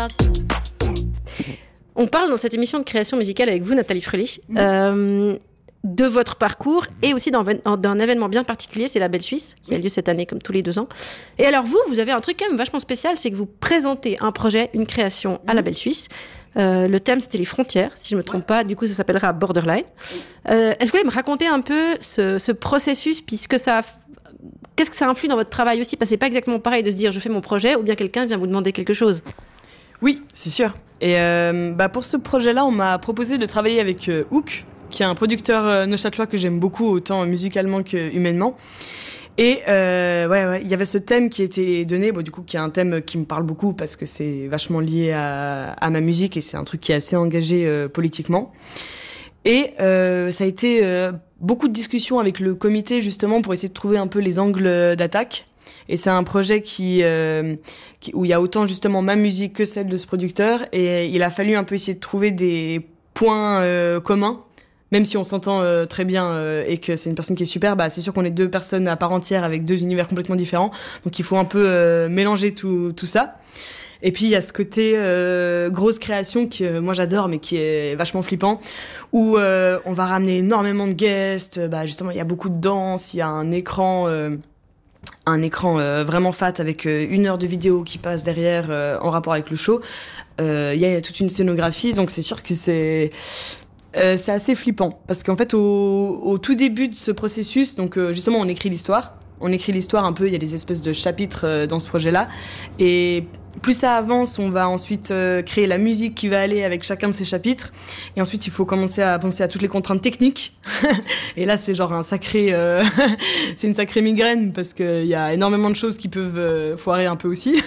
On parle dans cette émission de création musicale avec vous, Nathalie Fröhlich, de votre parcours et aussi d'un événement bien particulier, c'est la Belle Suisse, qui a lieu cette année comme tous les 2 ans. Et alors vous avez un truc quand même vachement spécial, c'est que vous présentez un projet, une création à la Belle Suisse. Le thème, c'était les frontières, si je ne me trompe pas. Du coup, ça s'appellera Borderline. Est-ce que vous pouvez me raconter un peu ce processus, puisque qu'est-ce que ça influe dans votre travail aussi? Parce que c'est pas exactement pareil de se dire je fais mon projet ou bien quelqu'un vient vous demander quelque chose. Oui, c'est sûr. Et pour ce projet-là, on m'a proposé de travailler avec Hook, qui est un producteur neuchâtelois que j'aime beaucoup, autant musicalement que humainement. Et il y avait ce thème qui était donné, du coup, qui est un thème qui me parle beaucoup parce que c'est vachement lié à ma musique et c'est un truc qui est assez engagé politiquement. Et ça a été beaucoup de discussions avec le comité justement pour essayer de trouver un peu les angles d'attaque. Et c'est un projet où il y a autant justement ma musique que celle de ce producteur. Et il a fallu un peu essayer de trouver des points communs. Même si on s'entend très bien et que c'est une personne qui est super, c'est sûr qu'on est 2 personnes à part entière avec 2 univers complètement différents. Donc il faut un peu mélanger tout ça. Et puis il y a ce côté grosse création que moi j'adore, mais qui est vachement flippant, où on va ramener énormément de guests. Justement, il y a beaucoup de danse, il y a un écran vraiment fat avec 1 heure de vidéo qui passe derrière en rapport avec le show. Il y a toute une scénographie, donc c'est sûr que c'est assez flippant parce qu'en fait au tout début de ce processus, donc justement on écrit l'histoire un peu, il y a des espèces de chapitres dans ce projet-là et plus ça avance, on va ensuite créer la musique qui va aller avec chacun de ces chapitres et ensuite il faut commencer à penser à toutes les contraintes techniques et là c'est genre c'est une sacrée migraine parce qu'il y a énormément de choses qui peuvent foirer un peu aussi.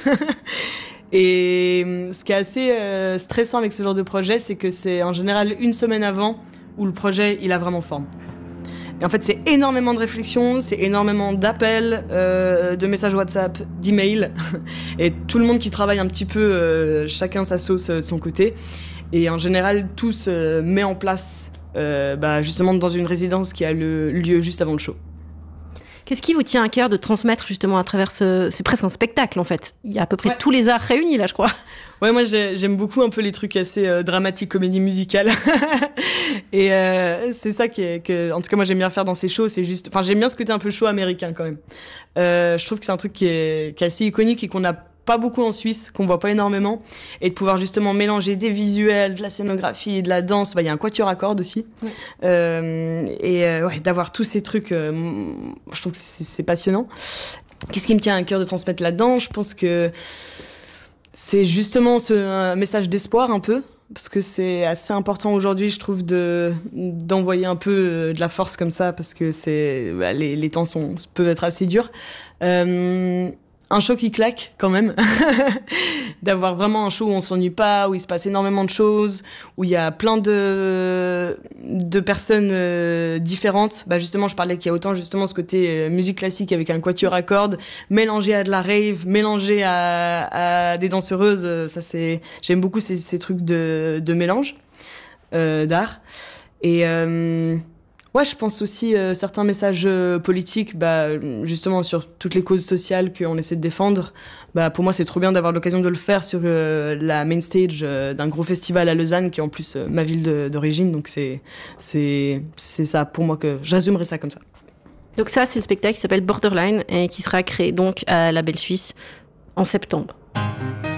Et ce qui est assez stressant avec ce genre de projet, c'est que c'est en général 1 semaine avant où le projet il a vraiment forme. Et en fait, c'est énormément de réflexion, c'est énormément d'appels, de messages WhatsApp, d'emails, et tout le monde qui travaille un petit peu, chacun sa sauce de son côté. Et en général, tout se met en place justement dans une résidence qui a lieu juste avant le show. Qu'est-ce qui vous tient à cœur de transmettre justement à travers c'est presque un spectacle en fait. Il y a à peu près tous les arts réunis là, je crois. Ouais, moi j'aime beaucoup un peu les trucs assez dramatiques, comédie musicale. Et c'est ça en tout cas moi j'aime bien faire dans ces shows, j'aime bien ce côté un peu show américain quand même. Je trouve que c'est un truc qui est assez iconique et qu'on n'a pas beaucoup en Suisse, qu'on voit pas énormément, et de pouvoir justement mélanger des visuels, de la scénographie, de la danse. Il y a un quatuor à cordes aussi, d'avoir tous ces trucs, je trouve que c'est passionnant. Qu'est-ce qui me tient à cœur de transmettre là-dedans? Je pense que c'est justement un message d'espoir un peu, parce que c'est assez important aujourd'hui, je trouve, d'envoyer un peu de la force comme ça, parce que les temps peuvent être assez durs. Un show qui claque quand même, d'avoir vraiment un show où on s'ennuie pas, où il se passe énormément de choses, où il y a plein de personnes différentes. Justement, je parlais qu'il y a autant justement ce côté musique classique avec un quatuor à cordes, mélangé à de la rave, mélangé à des danseuses. J'aime beaucoup ces trucs de mélange d'art. Et je pense aussi certains messages politiques, justement sur toutes les causes sociales qu'on essaie de défendre. Pour moi, c'est trop bien d'avoir l'occasion de le faire sur la main stage d'un gros festival à Lausanne, qui est en plus ma ville d'origine. Donc c'est ça pour moi que je résumerais ça comme ça. Donc ça, c'est le spectacle qui s'appelle Borderline et qui sera créé donc à la Belle Suisse en septembre.